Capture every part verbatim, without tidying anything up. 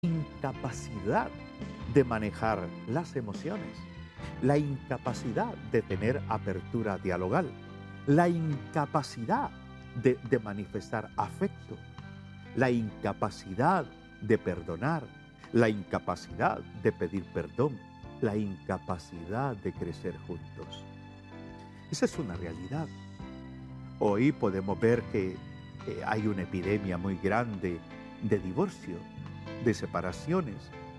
incapacidad de manejar las emociones, la incapacidad de tener apertura dialogal, la incapacidad de, de manifestar afecto, la incapacidad de perdonar, la incapacidad de pedir perdón, la incapacidad de crecer juntos. Esa es una realidad. Hoy podemos ver que eh, hay una epidemia muy grande de divorcio, de separaciones.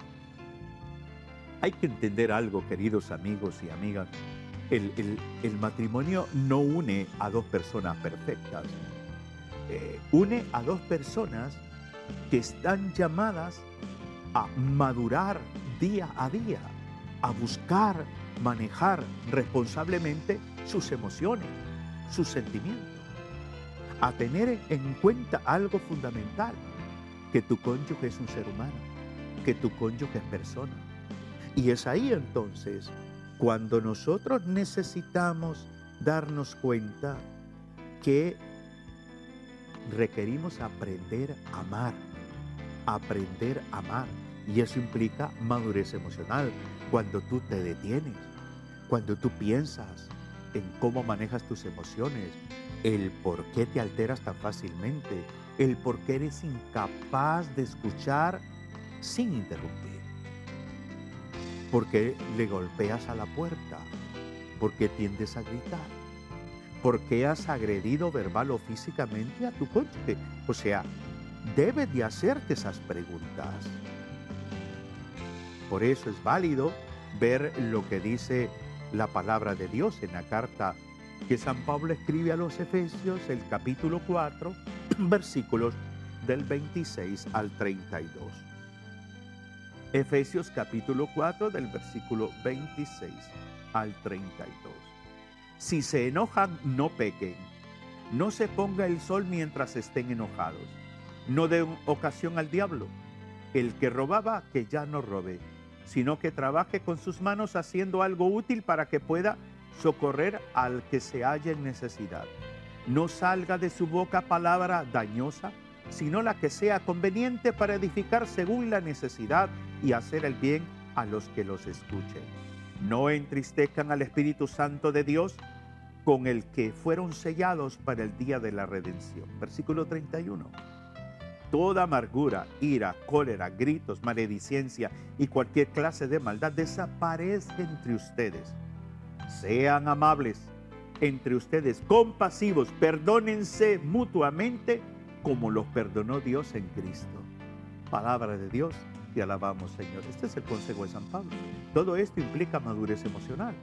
Hay que entender algo, queridos amigos y amigas. El, el, el matrimonio no une a dos personas perfectas. Eh, une a dos personas que están llamadas a madurar día a día, a buscar manejar responsablemente sus emociones, sus sentimientos, a tener en cuenta algo fundamental, que tu cónyuge es un ser humano, que tu cónyuge es persona. Y es ahí entonces cuando nosotros necesitamos darnos cuenta que requerimos aprender a amar, aprender a amar. Y eso implica madurez emocional. Cuando tú te detienes, cuando tú piensas en cómo manejas tus emociones, el por qué te alteras tan fácilmente, el por qué eres incapaz de escuchar sin interrumpir. ¿Por qué le golpeas a la puerta? ¿Por qué tiendes a gritar? ¿Por qué has agredido verbal o físicamente a tu cónyuge? O sea, debes de hacerte esas preguntas. Por eso es válido ver lo que dice la palabra de Dios en la carta que San Pablo escribe a los Efesios, el capítulo cuatro, versículos del veintiséis al treinta y dos. Efesios capítulo cuatro, del versículo veintiséis al treinta y dos. Si se enojan, no pequen. No se ponga el sol mientras estén enojados. No den ocasión al diablo. El que robaba, que ya no robe, sino que trabaje con sus manos haciendo algo útil para que pueda socorrer al que se halla en necesidad. No salga de su boca palabra dañosa, sino la que sea conveniente para edificar según la necesidad y hacer el bien a los que los escuchen. No entristezcan al Espíritu Santo de Dios, con el que fueron sellados para el día de la redención. Versículo treinta y uno. Toda amargura, ira, cólera, gritos, maledicencia y cualquier clase de maldad desaparezca entre ustedes. Sean amables entre ustedes, compasivos, perdónense mutuamente como los perdonó Dios en Cristo. Palabra de Dios, te alabamos, Señor. Este es el consejo de San Pablo. Todo esto implica madurez emocional.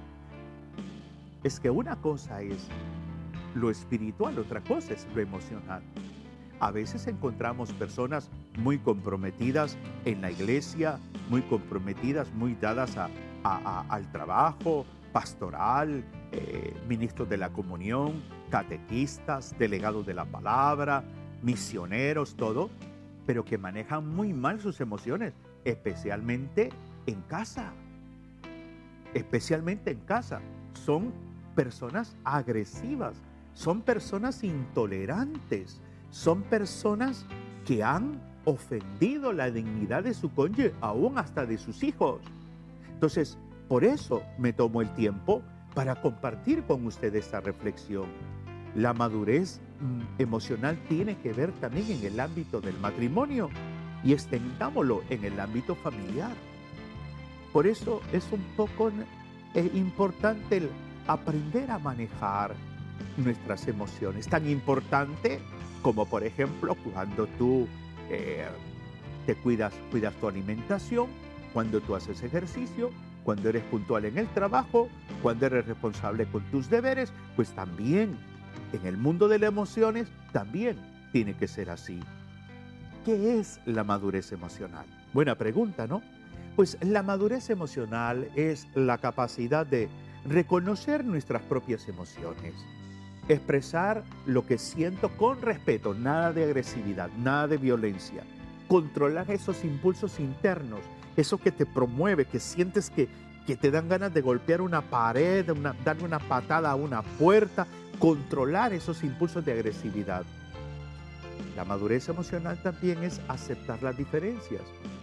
Es que una cosa es lo espiritual, otra cosa es lo emocional. A veces encontramos personas muy comprometidas en la iglesia, muy comprometidas, muy dadas a, a, a, al trabajo pastoral, eh, ministros de la comunión, catequistas, delegados de la palabra, misioneros, todo, pero que manejan muy mal sus emociones, especialmente en casa. Especialmente en casa. Son personas agresivas, son personas intolerantes, son personas que han ofendido la dignidad de su cónyuge, aún hasta de sus hijos. Entonces, por eso me tomo el tiempo para compartir con ustedes esta reflexión. La madurez mm, emocional tiene que ver también en el ámbito del matrimonio y extendámoslo en el ámbito familiar. Por eso es un poco eh, importante el aprender a manejar nuestras emociones. Tan importante como, por ejemplo, cuando tú eh, te cuidas, cuidas tu alimentación, cuando tú haces ejercicio, cuando eres puntual en el trabajo, cuando eres responsable con tus deberes, pues también en el mundo de las emociones también tiene que ser así. ¿Qué es la madurez emocional? Buena pregunta, ¿no? Pues la madurez emocional es la capacidad de reconocer nuestras propias emociones, expresar lo que siento con respeto, nada de agresividad, nada de violencia, controlar esos impulsos internos, eso que te promueve, que sientes que, que te dan ganas de golpear una pared, una, darle una patada a una puerta, controlar esos impulsos de agresividad. La madurez emocional también es aceptar las diferencias.